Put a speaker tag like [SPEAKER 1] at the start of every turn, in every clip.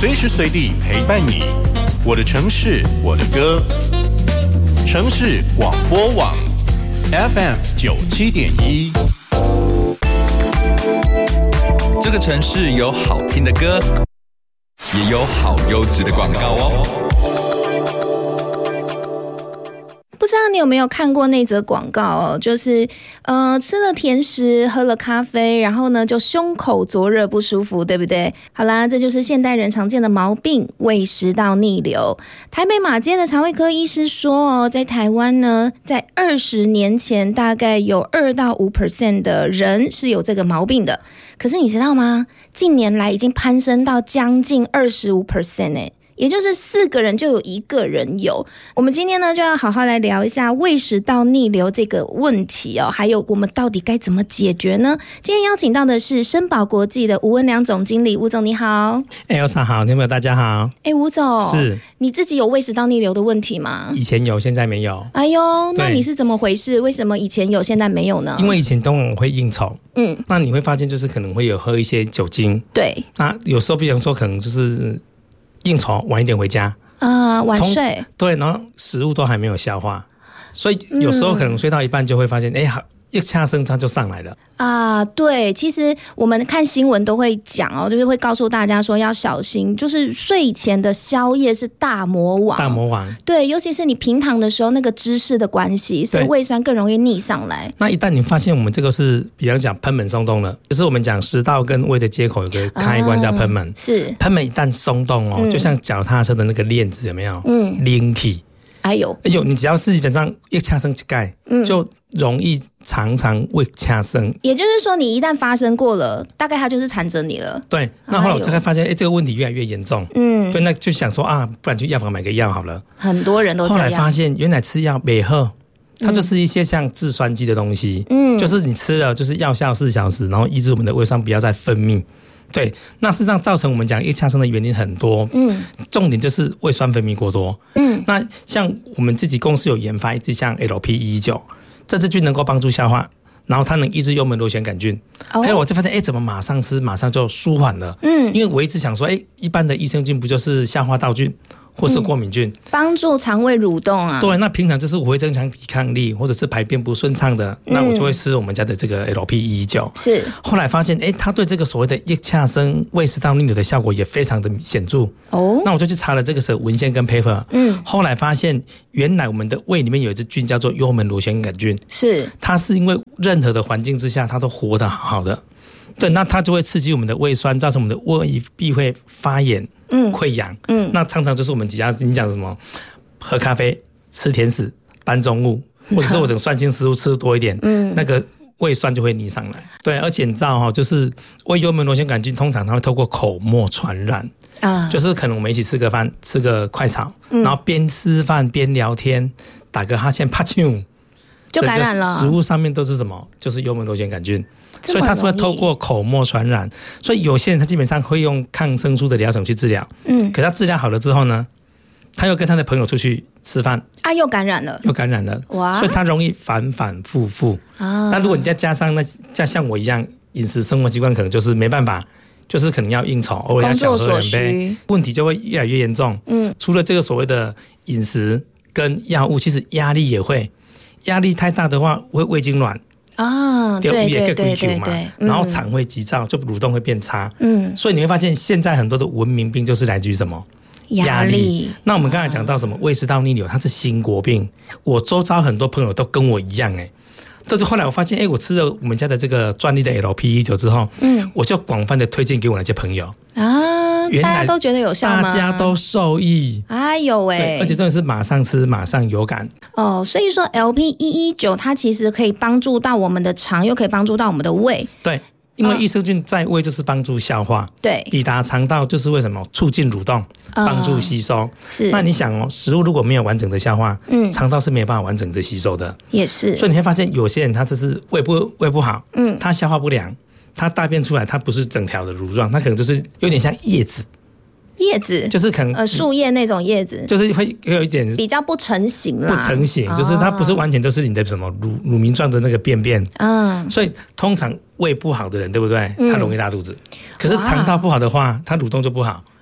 [SPEAKER 1] 随时随地陪伴你。我的城市，我的歌。城市广播网 FM97.1。
[SPEAKER 2] 这个城市有好听的歌，也有好优质的广告哦。
[SPEAKER 3] 不知道你有没有看过那则广告哦？就是吃了甜食，喝了咖啡，然后呢就胸口灼热不舒服，对不对？好啦，这就是现代人常见的毛病——胃食道逆流。台北马街的肠胃科医师说哦，在台湾呢，在20年前大概有2到5% 的人是有这个毛病的。可是你知道吗？近年来已经攀升到将近25%耶。也就是4个人就有1个人有。我们今天呢就要好好来聊一下胃食道逆流这个问题哦，还有我们到底该怎么解决呢？今天邀请到的是申宝国际的吴文良总经理，吴总你好。
[SPEAKER 4] Elsa 好，听众朋友大家好。
[SPEAKER 3] 吴总，
[SPEAKER 4] 是
[SPEAKER 3] 你自己有胃食道逆流的问题吗？
[SPEAKER 4] 以前有，现在没有。
[SPEAKER 3] 哎呦，那你是怎么回事？为什么以前有，现在没有呢？
[SPEAKER 4] 因为以前都会应酬，那你会发现就是可能会有喝一些酒精，
[SPEAKER 3] 对，
[SPEAKER 4] 那有时候比方说可能就是应酬晚一点回家
[SPEAKER 3] 晚睡，
[SPEAKER 4] 对，然后食物都还没有消化，所以有时候可能睡到一半就会发现，一恰声它就上来了
[SPEAKER 3] 对，其实我们看新闻都会讲哦，就是会告诉大家说要小心，就是睡前的宵夜是大魔王，对，尤其是你平躺的时候，那个姿势的关系，所以胃酸更容易逆上来。
[SPEAKER 4] 那一旦你发现我们这个是，比方讲贲门松动了，就是我们讲食道跟胃的接口有个开关叫贲门，
[SPEAKER 3] 是
[SPEAKER 4] 贲门一旦松动哦，就像脚踏车的那个链子有没有？拎起。哎呦，你只要是基本上一恰生一盖，就容易常常胃恰生。
[SPEAKER 3] 也就是说，你一旦发生过了，大概它就是缠着你了。
[SPEAKER 4] 对，那后来我就会发现，这个问题越来越严重。所以那就想说不然去药房买个药好了。
[SPEAKER 3] 很多人都这样。
[SPEAKER 4] 后来发现，原来吃药没喝，它就是一些像制酸剂的东西。就是你吃了，就是药效4小时，然后抑制我们的胃酸不要再分泌。对，那事实上造成我们讲夜恰生的原因很多，重点就是胃酸分泌过多。那像我们自己公司有研发一支像 LP119，这支菌能够帮助消化，然后它能抑制幽门螺旋杆菌。还有我就发现，怎么马上吃马上就舒缓了？因为我一直想说，一般的益生菌不就是消化道菌？或是过敏菌，
[SPEAKER 3] 帮助肠胃蠕动啊。
[SPEAKER 4] 对，那平常就是我会增强抵抗力，或者是排便不顺畅的，那我就会吃我们家的这个 LP119。
[SPEAKER 3] 是，
[SPEAKER 4] 后来发现，它对这个所谓的夜恰生胃食道逆流的效果也非常的显著。那我就去查了这个文献跟 paper。后来发现，原来我们的胃里面有一只菌叫做幽门螺旋杆菌，是，它是因为任何的环境之下，它都活得好好的。对，那它就会刺激我们的胃酸，造成我们的胃壁会发炎、溃疡。那常常就是我们几家你讲什么，喝咖啡、吃甜食、搬重物，或者是我等酸性食物吃多一点，那个胃酸就会逆上来。对，而且你知道就是胃幽门螺旋杆菌通常它会透过口沫传染。就是可能我们一起吃个饭，吃个快炒，然后边吃饭边聊天，打个哈欠，啪啾，
[SPEAKER 3] 就感染了。
[SPEAKER 4] 食物上面都是什么？就是幽门螺旋杆菌。所以它是会透过口沫传染，所以有些人他基本上会用抗生素的疗程去治疗，可他治疗好了之后呢，他又跟他的朋友出去吃饭
[SPEAKER 3] 又感染了，哇！
[SPEAKER 4] 所以他容易反反复复那如果你再加上像我一样饮食生活习惯可能就是没办法，就是可能要应酬，偶尔要小喝2杯，问题就会越来越严重。除了这个所谓的饮食跟药物，其实压力也会，压力太大的话会胃痉挛。
[SPEAKER 3] 对，
[SPEAKER 4] 然后肠会急躁，就蠕动会变差。所以你会发现现在很多的文明病就是来自于什么？压力。那我们刚才讲到什么胃食道逆流，它是新国病。我周遭很多朋友都跟我一样这就后来我发现，我吃了我们家的这个专利的 LP119之后，我就广泛的推荐给我那些朋友
[SPEAKER 3] 大家都觉得有效吗？
[SPEAKER 4] 大家都受益。
[SPEAKER 3] 对，
[SPEAKER 4] 而且真的是马上吃马上有感。
[SPEAKER 3] 所以说 LP119 它其实可以帮助到我们的肠，又可以帮助到我们的胃。
[SPEAKER 4] 对，因为益生菌在胃就是帮助消化，
[SPEAKER 3] 对，
[SPEAKER 4] 抵达肠道就是为什么促进蠕动，帮助吸收。
[SPEAKER 3] 是，
[SPEAKER 4] 那你想食物如果没有完整的消化，肠道是没有办法完整的吸收的。
[SPEAKER 3] 也是，
[SPEAKER 4] 所以你会发现有些人他就是胃不好，他消化不良，他大便出来它不是整条的乳状，它可能就是有点像叶子，就是可能
[SPEAKER 3] 树叶那种叶子，
[SPEAKER 4] 就是会有一点
[SPEAKER 3] 比较不成形啦，
[SPEAKER 4] 不成形，就是它不是完全都是你的什么乳糜状的那个便便。所以通常胃不好的人，对不对？他容易拉肚子。可是肠道不好的话，他蠕动就不好，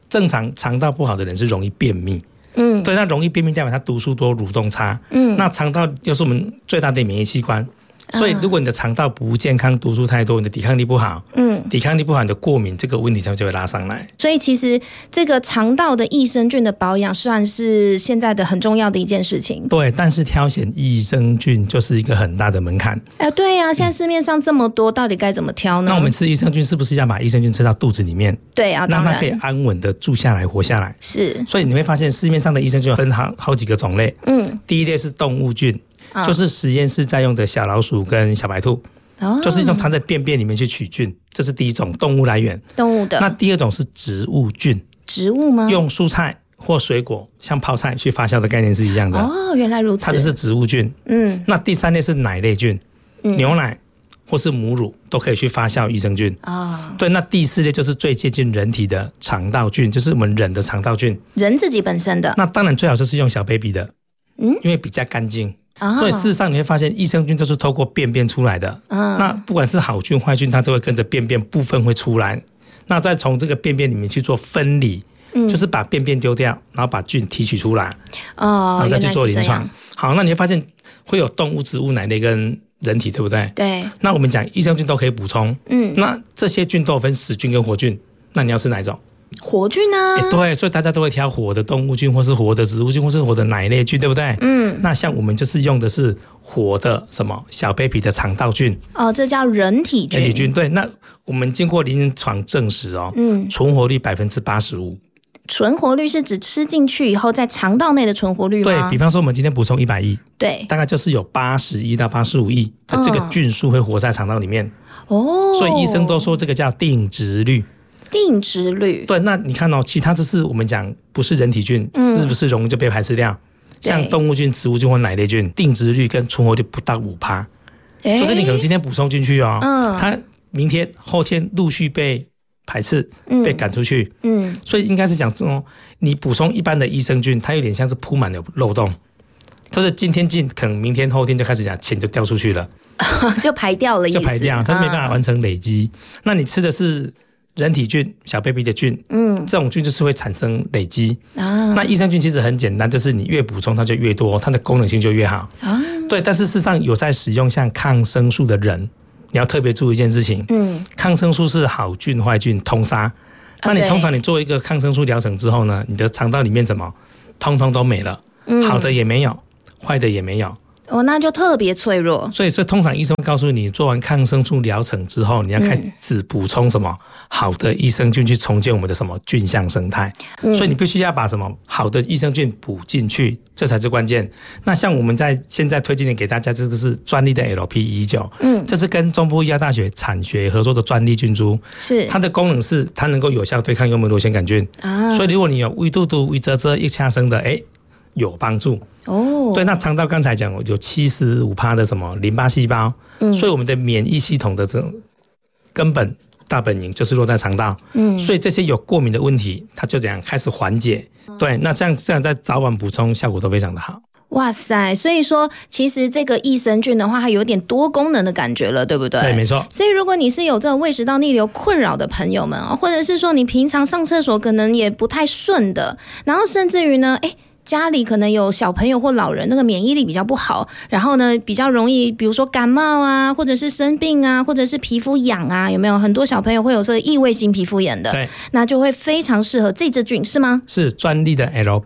[SPEAKER 4] 正常肠道不好的人是容易便秘。对，那容易便秘代表他毒素多、蠕动差。那肠道又是我们最大的免疫器官。所以如果你的肠道不健康，毒素太多，你的抵抗力不好，抵抗力不好，你的过敏这个问题就会拉上来。
[SPEAKER 3] 所以其实这个肠道的益生菌的保养算是现在的很重要的一件事情。
[SPEAKER 4] 对，但是挑选益生菌就是一个很大的门槛。
[SPEAKER 3] 对啊，现在市面上这么多，到底该怎么挑呢？
[SPEAKER 4] 那我们吃益生菌是不是要把益生菌吃到肚子里面？
[SPEAKER 3] 对啊，
[SPEAKER 4] 让它可以安稳的住下来、活下来。
[SPEAKER 3] 是，
[SPEAKER 4] 所以你会发现市面上的益生菌分好几个种类。第一类是动物菌。就是实验室在用的小老鼠跟小白兔，就是一种藏在便便里面去取菌，这是第一种动物来源。动物的。那第二种是植物菌。植物吗？用蔬菜或水果，像泡菜去发酵的概念是一样的。
[SPEAKER 3] 原来如此。
[SPEAKER 4] 它就是植物菌。那第三类是奶类菌，牛奶或是母乳都可以去发酵益生菌。对，那第四类就是最接近人体的肠道菌，就是我们人的肠道菌，
[SPEAKER 3] 人自己本身的。
[SPEAKER 4] 那当然最好就是用小 baby 的，因为比较干净。所以事实上你会发现益生菌都是透过便便出来的。那不管是好菌坏菌，它都会跟着便便部分会出来，那再从这个便便里面去做分离，就是把便便丢掉，然后把菌提取出来，然后再去做临床。好，那你会发现会有动物、植物、奶类跟人体，对不对？对。那我们讲益生菌都可以补充。那这些菌都有分死菌跟活菌，那你要吃哪一种？
[SPEAKER 3] 活菌啊。
[SPEAKER 4] 对，所以大家都会挑活的动物菌或是活的植物菌或是活的奶类菌，对不对？那像我们就是用的是活的什么小 baby 的肠道菌。
[SPEAKER 3] 这叫人体菌。
[SPEAKER 4] 人体菌。对，那我们经过临床证实存活率85%。
[SPEAKER 3] 存活率是指吃进去以后在肠道内的存活率吗？
[SPEAKER 4] 对，比方说我们今天补充100亿，
[SPEAKER 3] 对，
[SPEAKER 4] 大概就是有80亿到85亿的这个菌数会活在肠道里面。所以医生都说这个叫定植率。
[SPEAKER 3] 定植率。对，
[SPEAKER 4] 那你看其他就是我们讲不是人体菌，是不是容易就被排斥掉？像动物菌、植物菌或奶类菌，定植率跟存活率不到5%。就是你可能今天补充进去它明天、后天陆续被排斥，被赶出去。所以应该是讲说，你补充一般的益生菌，它有点像是铺满了漏洞，就是今天进，可能明天、后天就开始讲钱就掉出去了，
[SPEAKER 3] 就排掉了意思，
[SPEAKER 4] 就排掉，它是没办法完成累积。那你吃的是人体菌、小 baby 的菌，这种菌就是会产生累积。那益生菌其实很简单，就是你越补充它就越多，它的功能性就越好。对，但是事实上有在使用像抗生素的人，你要特别注意一件事情。抗生素是好菌坏菌通杀。那你通常你做一个抗生素疗程之后呢，你的肠道里面什么通通都没了，好的也没有，坏的也没有。
[SPEAKER 3] 那就特别脆弱。所
[SPEAKER 4] 以通常医生会告诉你，做完抗生素疗程之后，你要开始补充什么好的益生菌，去重建我们的什么菌相生态。所以你必须要把什么好的益生菌补进去，这才是关键。那像我们现在推荐的给大家，这个是专利的 LP119，这是跟中部医药大学产学合作的专利菌株。是它的功能是它能够有效对抗幽门螺旋杆菌。所以如果你有胃肚肚、胃泽泽、腋下生的，有帮助。对，那肠道刚才讲有75%的什么淋巴细胞，所以我们的免疫系统的这种根本大本营就是落在肠道。所以这些有过敏的问题，它就这样开始缓解。对，那这样在早晚补充效果都非常的好。
[SPEAKER 3] 哇塞，所以说其实这个益生菌的话，它有点多功能的感觉了，对不对？
[SPEAKER 4] 对，没错。
[SPEAKER 3] 所以如果你是有这种胃食道逆流困扰的朋友们或者是说你平常上厕所可能也不太顺的，然后甚至于呢，家里可能有小朋友或老人，那个免疫力比较不好，然后呢比较容易，比如说感冒啊，或者是生病啊，或者是皮肤痒啊，有没有很多小朋友会有这个异位性皮肤炎的？对，那就会非常适合这支菌，是吗？
[SPEAKER 4] 是专利的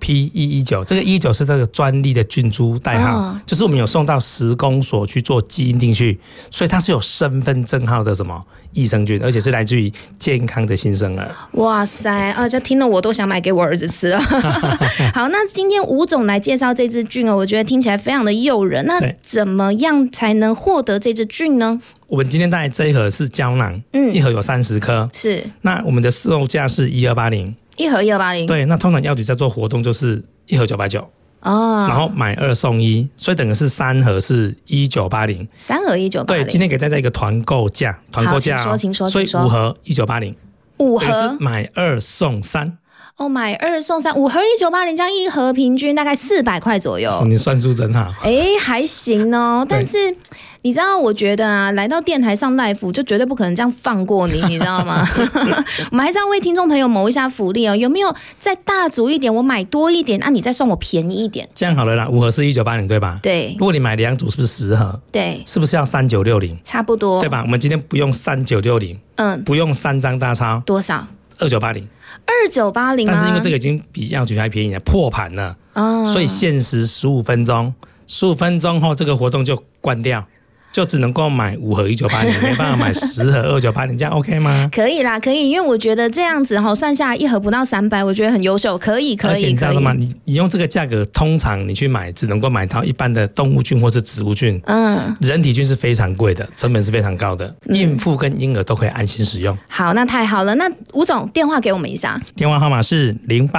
[SPEAKER 4] LP119， 这个119是这个专利的菌株代号，就是我们有送到10公所去做基因定序，所以它是有身份证号的什么益生菌，而且是来自于健康的新生儿。
[SPEAKER 3] 哇塞，这听了我都想买给我儿子吃了。好，那今天吴总来介绍这支菌我觉得听起来非常的诱人。那怎么样才能获得这支菌呢？
[SPEAKER 4] 我们今天带来这一盒是胶囊，一盒有30颗。是，那我们的售价是1280，
[SPEAKER 3] 一盒1280。
[SPEAKER 4] 对，那通常药局在做活动就是一盒990。然后买2送1，所以等于是3盒是1980，3
[SPEAKER 3] 盒1980。对，
[SPEAKER 4] 今天给大家一个团购价，
[SPEAKER 3] 请说，
[SPEAKER 4] 所以5盒1980，5
[SPEAKER 3] 盒
[SPEAKER 4] 是买2送3。
[SPEAKER 3] 买2送3，5盒1980，这样一盒平均大概400块左右。
[SPEAKER 4] 你算数真好。
[SPEAKER 3] 还行但是你知道，我觉得啊，来到电台上 live 就绝对不可能这样放过你，你知道吗？我们还是要为听众朋友谋一下福利哦。有没有再大足一点？我买多一点，你再算我便宜一点。
[SPEAKER 4] 这样好了啦，5盒是1980对吧？
[SPEAKER 3] 对。
[SPEAKER 4] 如果你买2组，是不是10盒？
[SPEAKER 3] 对。
[SPEAKER 4] 是不是要3960？
[SPEAKER 3] 差不多，
[SPEAKER 4] 对吧？我们今天不用3960，不用3张大钞，
[SPEAKER 3] 多少
[SPEAKER 4] ？2980。
[SPEAKER 3] 2980，
[SPEAKER 4] 但是因为这个已经比药局还便宜了，破盘了，所以限时15分钟，15分钟后这个活动就关掉。就只能够买5盒1980，没办法买10盒2980，这样 OK 吗？
[SPEAKER 3] 可以啦，可以，因为我觉得这样子算下来1盒不到300，我觉得很优秀，可以。
[SPEAKER 4] 而且你知道吗？你用这个价格，通常你去买只能够买到一般的动物菌或是植物菌，人体菌是非常贵的，成本是非常高的，孕妇跟婴儿都可以安心使用。
[SPEAKER 3] 好，那太好了。那吴总电话给我们一下，
[SPEAKER 4] 电话号码是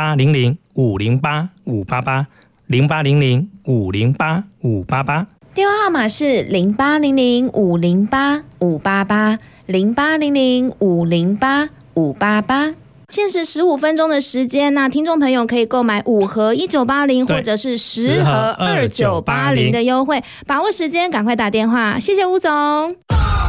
[SPEAKER 4] 0800-508-588，0800-508-588。
[SPEAKER 3] 电话号码是0800-508-588，0800-508-588。限时15分钟的时间，那听众朋友可以购买5盒1980或者是10盒2980的优惠，把握时间，赶快打电话。谢谢吴总。